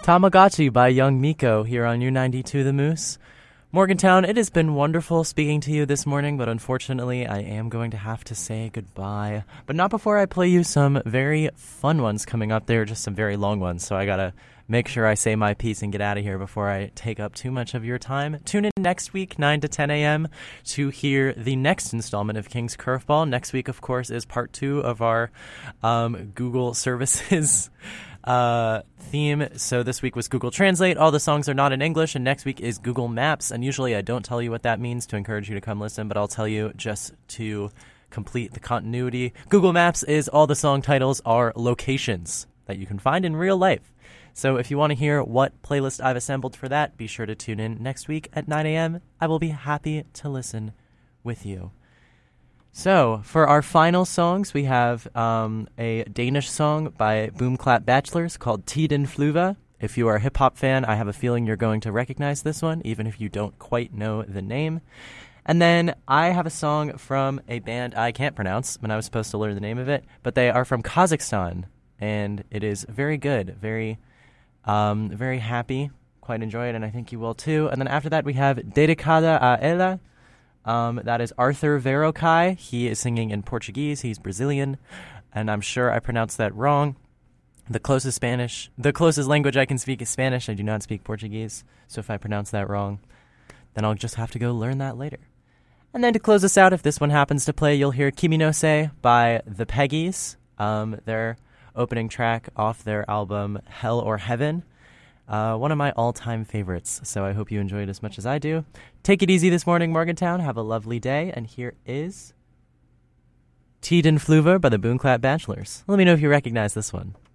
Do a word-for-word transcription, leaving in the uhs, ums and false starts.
Tamagotchi by Young Miko here on U ninety-two The Moose. Morgantown, it has been wonderful speaking to you this morning, but unfortunately I am going to have to say goodbye. But not before I play you some very fun ones coming up. They're just some very long ones, so I gotta make sure I say my piece and get out of here before I take up too much of your time. Tune in next week, nine to ten a.m. to hear the next installment of King's Curveball. Next week, of course, is part two of our um, Google services uh, theme. So this week was Google Translate. All the songs are not in English, and next week is Google Maps. And usually I don't tell you what that means to encourage you to come listen, but I'll tell you just to complete the continuity. Google Maps is all the song titles are locations that you can find in real life. So if you want to hear what playlist I've assembled for that, be sure to tune in next week at nine a.m. I will be happy to listen with you. So for our final songs, we have um, a Danish song by Boomclap Bachelors called Tiden Fluva. If you are a hip-hop fan, I have a feeling you're going to recognize this one, even if you don't quite know the name. And then I have a song from a band I can't pronounce when I was supposed to learn the name of it, but they are from Kazakhstan, and it is very good, very... Um, very happy, quite enjoy it, and I think you will too. And then after that, we have Dedicada a Ela. Um, that is Arthur Verocai. He is singing in Portuguese. He's Brazilian, and I'm sure I pronounced that wrong. The closest Spanish, the closest language I can speak is Spanish. I do not speak Portuguese, so if I pronounce that wrong, then I'll just have to go learn that later. And then to close us out, if this one happens to play, you'll hear Kimi no Se by the Peggies. Um, they're opening track off their album Hell or Heaven, uh, one of my all-time favorites, so I hope you enjoy it as much as I do. Take it easy this morning, Morgantown. Have a lovely day, and here is Tiden Fluva by the Boomclap Bachelors. Let me know if you recognize this one.